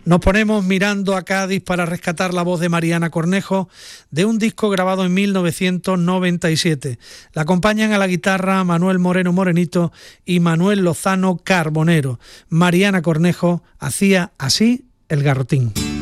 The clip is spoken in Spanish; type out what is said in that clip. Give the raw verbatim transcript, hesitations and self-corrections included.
Nos ponemos mirando a Cádiz para rescatar la voz de Mariana Cornejo de un disco grabado en mil novecientos noventa y siete. La acompañan a la guitarra Manuel Moreno Morenito y Manuel Lozano Carbonero. Mariana Cornejo hacía así el garrotín.